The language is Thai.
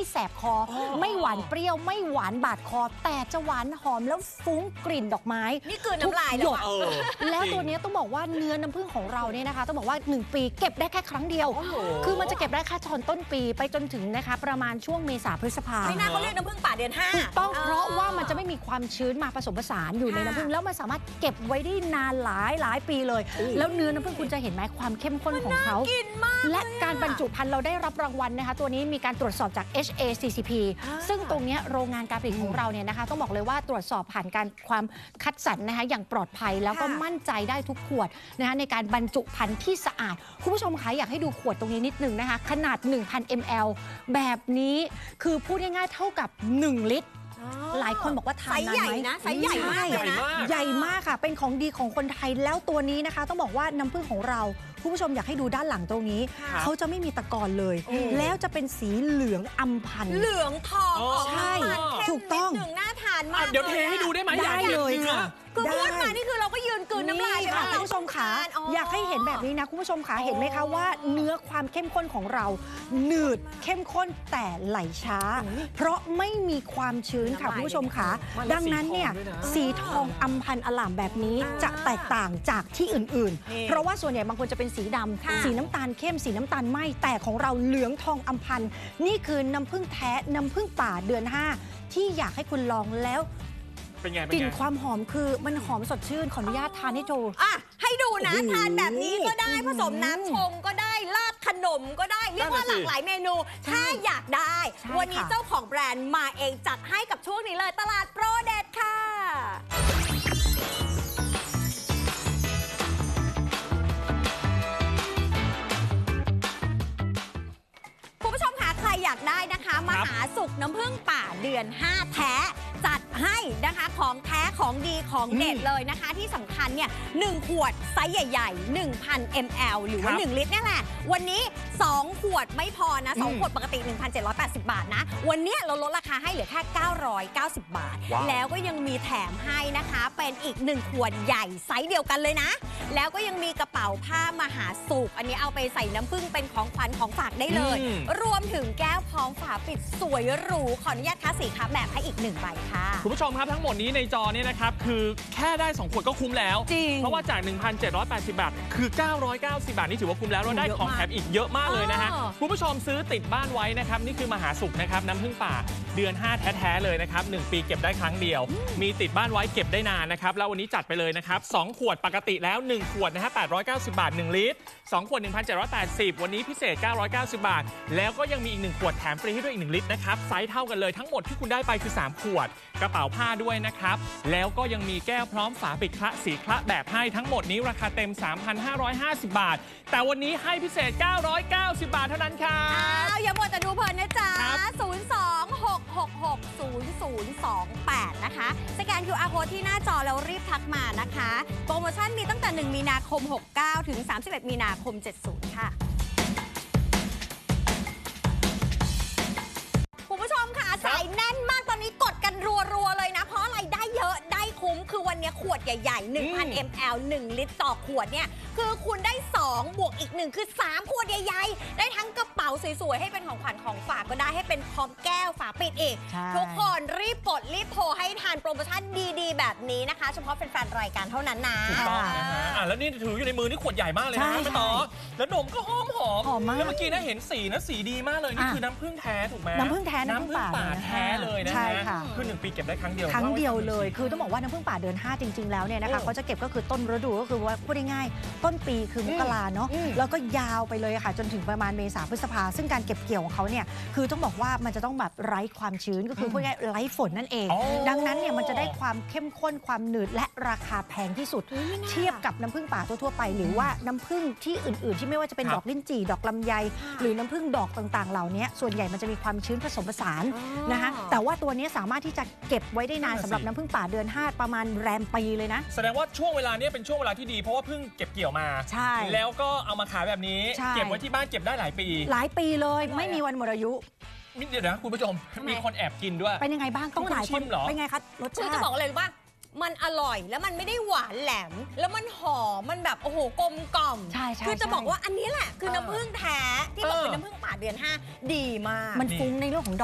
แสบคอไม่หวานเปรี้ยวไม่หวานบาดคอแต่จะหวานหอมแล้วฟุ้งกลิ่นดอกไม้นี่คือน้ำลายแล้วแล้วตัวนี้ต้องบอกว่าเนื้อน้ำผึ้งของเราเนี่ยนะคะต้องบอกว่า1ปีเก็บได้แค่ครั้งเดียวคือมันจะเก็บได้แค่ตอนต้นปีไปจนถึงนะคะประมาณช่วงเมษาพฤษภาไม่น่าเขาเรียกน้ำผึ้งป่าเดือน5 ถูกต้องเพราะว่ามันจะไม่มีความชื้นมาผสมผสานอยู่ในน้ำผึ้งแล้วมันสามารถเก็บไว้ได้นานหลายปีเลยแล้วเนื้อน้ำผึ้งคุณจะเห็นไหมความเข้มข้นของเขาและการบรรจุภัณฑ์เราได้รับรางวัลนะคะตัวนี้มีการตรวจสอบจาก HACCP ซึ่งตรงนี้โรงงานการผลิตของเราเนี่ยนะคะต้องบอกเลยว่าตรวจสอบผ่านการความคัดสรรนะคะอย่างปลอดภัยแล้วก็มั่นใจได้ทุกขวดนะคะในการบรรจุภัณฑ์ที่สะอาดคุณผู้ชมคะอยากให้ดูขวดตรงนี้นิดนึงนะคะขนาด 1,000 ml แบบนี้คือพูดง่ายๆเท่ากับ1 ลิตรหลายคนบอกว่าทานนานไหมนะไซส์ใหญ่มากเลยนะใหญ่มากค่ะเป็นของดีของคนไทยแล้วตัวนี้นะคะต้องบอกว่าน้ำผึ้งของเราคุณผู้ชมอยากให้ดูด้านหลังตรงนี้เขาจะไม่มีตะกอนเลยแล้วจะเป็นสีเหลืองอัมพันธ์เหลืองทองใช่ถูกต้องน่าทานมากเดี๋ยวเทให้ดูได้ไหมได้เลยค่ะคือพูดมานี่คือเราก็ยืนกลืนน้ำลายค่ะคุณผู้ชมขาอยากให้เห็นแบบนี้นะคุณผู้ชมขาเห็นไหมคะว่าเนื้อความเข้มข้นของเราหนืดเข้มข้นแต่ไหลช้าเพราะไม่มีความชื้นค่ะคุณผู้ชมขาดังนั้นเนี่ยสีทองอัมพันธ์อล่ามแบบนี้จะแตกต่างจากที่อื่นๆเพราะว่าส่วนใหญ่บางคนจะเป็นสีดำสีน้ำตาลเข้มสีน้ำตาลไหมแต่ของเราเหลืองทองอัมพันธ์นี่คือน้ำผึ้งแท้น้ำผึ้งป่าเดือน5ที่อยากให้คุณลองแล้วกลิ่นความหอมคือมันหอมสดชื่นขออนุญาตทานให้ดูให้ดูนะทานแบบนี้ก็ได้ผสมน้ำชงก็ได้ราดขนมก็ได้เรียกว่าหลากหลายเมนูถ้าอยากได้วันนี้เจ้าของแบรนด์มาเองจัดให้กับช่วงนี้เลยตลาดโปรเด็ดค่ะคุณผู้ชมคะใครอยากได้นะคะมหาสุขน้ำผึ้งป่าเดือน5แท้จัดให้นะคะของแท้ของดีของเด็ดเลยนะคะที่สำคัญเนี่ย1 ขวดไซส์ใหญ่ๆ 1,000 ml หรือว่า1 ลิตรนี่แหละวันนี้2 ขวดไม่พอนะ2 ขวดปกติ 1,780 บาทนะวันนี้เราลดราคาให้เหลือแค่990 บาทแล้วก็ยังมีแถมให้นะคะเป็นอีก1 ขวดใหญ่ไซส์เดียวกันเลยนะแล้วก็ยังมีกระเป๋าผ้ามหาสุขอันนี้เอาไปใส่น้ำผึ้งเป็นของขวัญของฝากได้เลยรวมถึงแก้วพร้อมฝาปิดสวยหรูขออนุญาตคัดสีครับแบบให้อีก1 ใบค่ะคุณผู้ชมครับทั้งหมดนี้ในจอเนี่ยนะครับคือแค่ได้2 ขวดก็คุ้มแล้วเพราะว่าจาก 1,780 บาทคือ990 บาทนี่ถือว่าคุ้มแล้วเราได้ของแถมอีกเยอะมากเลยนะฮะคุณผู้ชมซื้อติดบ้านไว้นะครับนี่คือมหาสุขนะครับน้ำผึ้งป่าเดือน5แท้ๆเลยนะครับ1 ปีเก็บได้ครั้งเดียวมีติดบ้านไว้เก็บได้นานนะครับแล้ววันนี้จัดไปเลยนะครับ2 ขวดปกติแล้ว1 ขวดนะฮะ890 บาท1 ลิตร2 ขวด 1,780 วันนี้พิเศษ990 บาทแล้วก็ยังมีอีก1 ขวดแถมฟรีให้ด้วยอีก1 ลิตรนะครับไซส์เท่ากันเลยทั้งหมดที่คุณได้ไปคือ3 ขวดกระเป๋าผ้าด้วยนะครับแล้วก็ยังมีแก้วพร้อมฝาปิดคละสีคละแบบให้ทั้งหมดนี้ราคาเต็ม 3,550 บาทแต่วันนี้ให้พิเศษ990 บาทเท่านั้นครับอย่าหมดแต่ดูเพลินนะจ๊ะ026660028นะคะสแกน QR Code ที่หน้าจอแล้วรีบทักมานะคะโปรโมชั่นมีตั้งแต่1 มีนาคม 69 ถึง 31 มีนาคม 70 ค่ะคุณผู้ชมค่ะสายแน่นมากตอนนี้กดกันรัวๆเลยนะเพราะอะไรได้เยอะได้คุ้มคือวันนี้ขวดใหญ่ๆ 1,000 ml 1 ลิตรต่อขวดเนี่ยคือคุณได้2บวกอีก1คือ3 ขวดใหญ่ๆได้ทั้งกระเป๋าสวยๆให้เป็นของขวัญของฝากก็ได้ให้เป็นพร้อมแก้วฝาปิดอีกทุกคนรีบกดรีบโทรให้ทานโปรโมชั่นดีๆแบบนี้นะคะเฉพาะแฟนๆรายการเท่านั้นนะถูกต้องนะฮะแล้วนี่ถืออยู่ในมือนี่ขวดใหญ่มากเลยนะไม่ต่อแล้วนมก็หอมมากแล้วเมื่อกี้นะเห็นสีนะสีดีมากเลยนี่คือน้ำผึ้งแท้ถูกไหมน้ำผึ้งแท้น้ำผึ้งป่าแท้เลยนะใช่ค่ะคือ1 ปีเก็บได้ครั้งเดียวเลยคือต้องบอกว่าน้ำผึ้งป่าเดือน5จริงๆแล้วเนี่ยนะคะเขาจะเก็บก็คือต้นฤดูก็คือว่าพูดง่ายๆต้นปีคือมกราเนาะแล้วก็ยาวไปเลยค่ะจนถึงประมาณเมษาพฤษภาซึ่งการเก็บเกี่ยวของเขาเนี่ยคือต้องบอกว่ามันจะต้องแบบไร้ความชื้นก็คือพูดง่ายๆไร้ฝนนั่นเองดังนั้นเนี่ยมันจะได้ความเข้มข้นความหนืดและราคาแพงที่สุดเทียบกับน้ำผึ้งป่าทั่วๆไปหรือว่าน้ำผึ้งที่อื่นๆที่ไม่ว่าจะเป็นดอกลิ้นจี่ดอกลำไยหรือน้ำผึ้งดอกต่างๆเหล่านี้ส่วนใหญ่มันจะมีความชื้นผสมผสานนะคะแต่ว่าตัวนี้สามารถที่จะเก็บไว้ได้นานสำหรับน้ำผึ้งป่าเดือน5ประมาณแรมปีเลยนะแสดงว่าช่วงเวลานี้เป็นช่วงเวลาที่ดีเพราะว่าเพิ่งเก็บเกี่ยวมาใช่แล้วก็เอามาขายแบบนี้เก็บไว้ที่บ้านเก็บได้หลายปีเลยไม่มีวันหมดอายุเดี๋ยวนะคุณผู้ชมมีคนแอบกินด้วยเป็นยังไงบ้างต้องหลายคนเป็นไงคะรสชาติจะบอกเลยว่ามันอร่อยแล้วมันไม่ได้หวานแหลมแล้วมันหอมมันแบบโอ้โหกลมกล่อมคือจะบอกว่าอันนี้แหละคือน้ำผึ้งแท้ที่บอกเป็นน้ำผึ้งป่าเดือน5ดีมากมันฟุ้งในเรื่องของ